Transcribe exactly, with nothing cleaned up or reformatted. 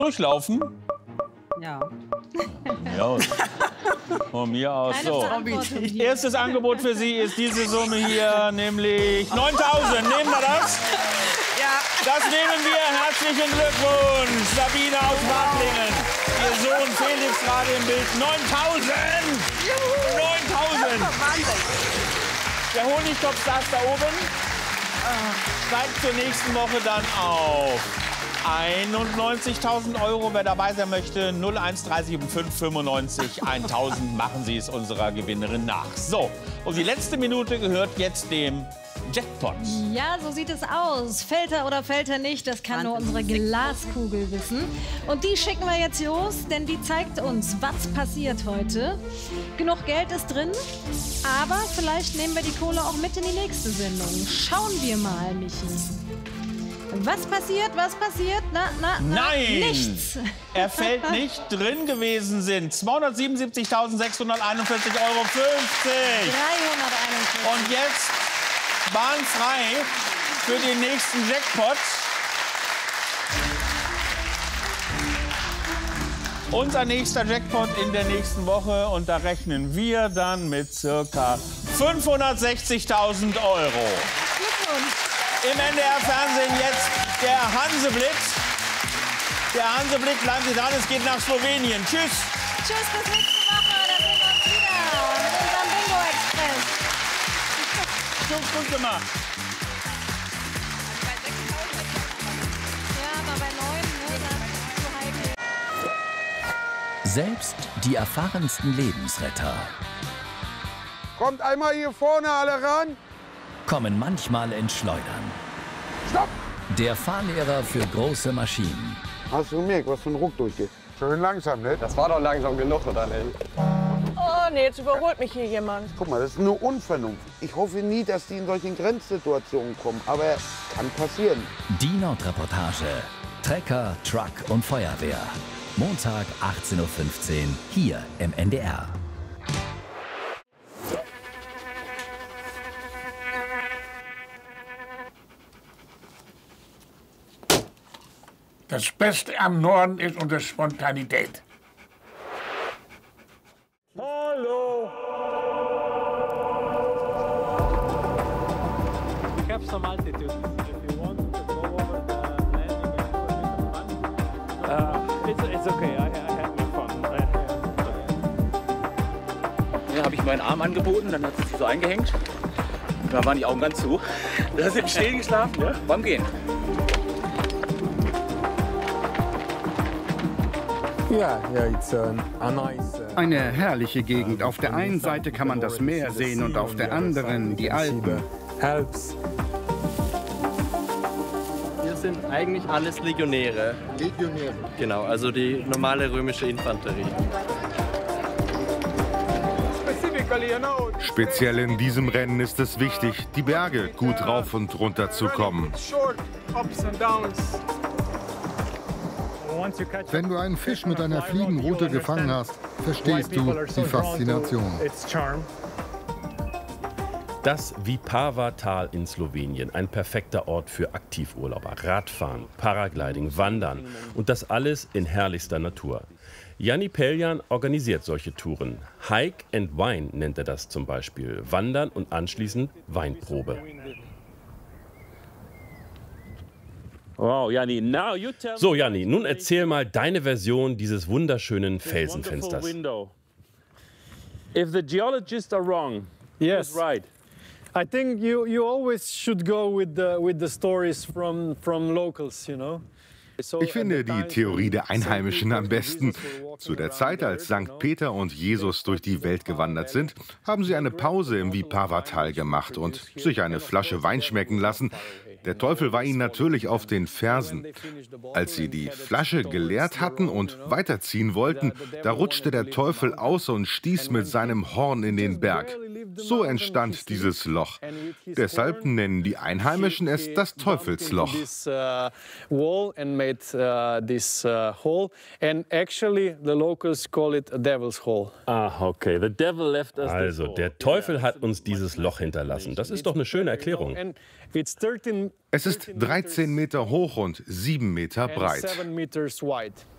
durchlaufen? Ja. Ja. Von mir aus so. Erstes Angebot für Sie ist diese Summe hier, nämlich neuntausend. Nehmen wir das? Ja. Das nehmen wir. Herzlichen Glückwunsch, Sabine aus Marklingen. Ihr Sohn Felix gerade im Bild. neuntausend! neuntausend! Der Honigtopf saß da oben. Steigt zur nächsten Woche dann auf einundneunzigtausend Euro. Wer dabei sein möchte, null eins drei sieben fünf fünfundneunzig tausend. Machen Sie es unserer Gewinnerin nach. So, und die letzte Minute gehört jetzt dem Jackpot. Ja, so sieht es aus. Fällt er oder fällt er nicht, das kann nur unsere Glaskugel wissen. Und die schicken wir jetzt los, denn die zeigt uns, was passiert heute. Genug Geld ist drin, aber vielleicht nehmen wir die Kohle auch mit in die nächste Sendung. Schauen wir mal, Michi. Was passiert, was passiert? Na, na, na, Nein! Nichts. Er fällt nicht. Drin gewesen sind zweihundertsiebenundsiebzigtausendsechshunderteinundvierzig Euro fünfzig. dreihunderteinundvierzig. Und jetzt bahnfrei für den nächsten Jackpot. Unser nächster Jackpot in der nächsten Woche. Und da rechnen wir dann mit circa fünfhundertsechzigtausend Euro. Glückwunsch. Im N D R-Fernsehen jetzt der Hanseblick. Der Hanseblick, bleiben Sie dran, es geht nach Slowenien. Tschüss. Tschüss, bis nächste Woche. Da sehen wir uns wieder mit unserem Bingo-Express. So, gut gemacht. Ja, aber bei neun, ne, das ist zu heikel. Selbst die erfahrensten Lebensretter Kommt einmal hier vorne alle ran. kommen manchmal ins Schleudern. Stopp! Der Fahrlehrer für große Maschinen. Hast du gemerkt, was für ein Ruck durchgeht? Schön langsam, ne? Das war doch langsam genug, oder nicht? Oh, nee, jetzt überholt mich hier jemand. Guck mal, das ist nur Unvernunft. Ich hoffe nie, dass die in solchen Grenzsituationen kommen, aber kann passieren. Die Nordreportage. Trecker, Truck und Feuerwehr. Montag achtzehn Uhr fünfzehn hier im N D R. Das Beste am Norden ist unsere Spontanität. Hallo! We have some altitude. If you want to go over the landing and have a bit of fun. Uh, it's, it's okay, I, I had no fun. Da habe ich meinen Arm angeboten, dann hat sie sich so eingehängt. Da waren die Augen ganz zu. Da ist sie im Stehen geschlafen, ja? Beim Gehen. Eine herrliche Gegend. Auf der einen Seite kann man das Meer sehen und auf der anderen die Alpen. Wir sind eigentlich alles Legionäre. Legionäre. Genau, also die normale römische Infanterie. Speziell in diesem Rennen ist es wichtig, die Berge gut rauf und runter zu kommen. Wenn du einen Fisch mit einer Fliegenroute gefangen hast, verstehst du die Faszination. Das Vipava-Tal in Slowenien, ein perfekter Ort für Aktivurlauber, Radfahren, Paragliding, Wandern und das alles in herrlichster Natur. Janni Peljan organisiert solche Touren. Hike and Wine nennt er das zum Beispiel. Wandern und anschließend Weinprobe. Wow, Janni, now you tell So, Janni, nun erzähl mal deine Version dieses wunderschönen Felsenfensters. If the geologists are wrong, yes, right. I think you you always should go with the with the stories from from locals, you know. Ich finde die Theorie der Einheimischen am besten. Zu der Zeit, als Sankt Peter und Jesus durch die Welt gewandert sind, haben sie eine Pause im Vipava-Tal gemacht und sich eine Flasche Wein schmecken lassen. Der Teufel war ihnen natürlich auf den Fersen. Als sie die Flasche geleert hatten und weiterziehen wollten, da rutschte der Teufel aus und stieß mit seinem Horn in den Berg. So entstand dieses Loch. Deshalb nennen die Einheimischen es das Teufelsloch. Ah, okay. The devil left us. Also, der Teufel hat uns dieses Loch hinterlassen. Das ist doch eine schöne Erklärung. Es ist dreizehn Meter hoch und sieben Meter breit.